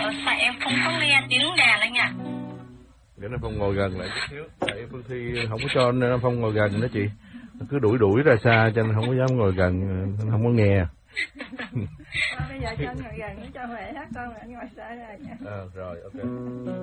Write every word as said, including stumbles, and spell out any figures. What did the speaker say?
tại em không có nghe tiếng đàn anh ạ. Để nó Phong ngồi gần lại chút xíu. Tại Phương Thi không có cho nên Phong ngồi gần đó chị. Nó cứ đuổi đuổi ra xa cho nên không có dám ngồi gần, không có nghe. Bây giờ cho anh ngồi gần cho mẹ hát con, anh ngồi xa ra nha. À, rồi, ok.